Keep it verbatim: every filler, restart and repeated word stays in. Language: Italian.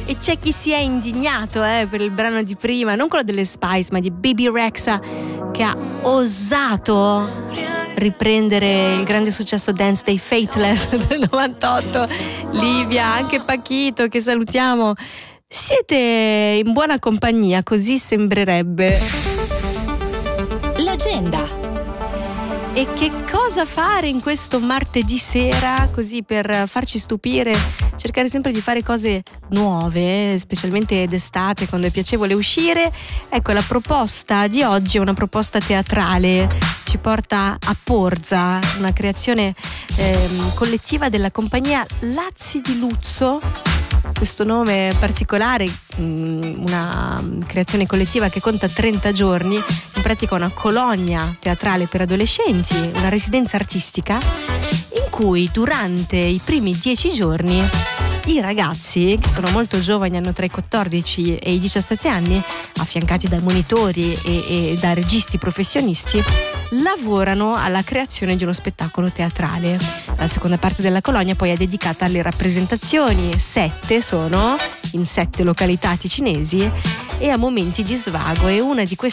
E c'è chi si è indignato eh, per il brano di prima, non quello delle Spice, ma di Bebe Rexha, che ha osato riprendere il grande successo Dance dei Faithless del novantotto. Livia, anche Pachito, che salutiamo. Siete in buona compagnia, così sembrerebbe. L'agenda. E che cosa fare in questo martedì sera, così per farci stupire, cercare sempre di fare cose nuove, specialmente d'estate quando è piacevole uscire. Ecco, la proposta di oggi è una proposta teatrale, ci porta a Porza, una creazione ehm, collettiva della compagnia Lazzi di Luzzo. Questo nome particolare, una creazione collettiva che conta trenta giorni, in pratica una colonia teatrale per adolescenti, una residenza artistica in cui durante i primi dieci giorni i ragazzi, che sono molto giovani, hanno tra i quattordici e i diciassette anni, affiancati da monitori e, e da registi professionisti, lavorano alla creazione di uno spettacolo teatrale. La seconda parte della colonia poi è dedicata alle rappresentazioni, sette sono, in sette località ticinesi, e a momenti di svago, e una di queste